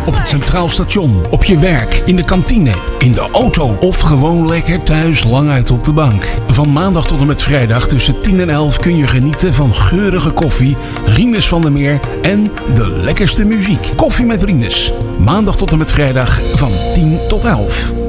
Op het Centraal Station, op je werk, in de kantine, in de auto of gewoon lekker thuis lang uit op de bank. Van maandag tot en met vrijdag tussen 10 en 11 kun je genieten van geurige koffie, Rinus van der Meer en de lekkerste muziek. Koffie met Rinus. Maandag tot en met vrijdag van 10 tot 11.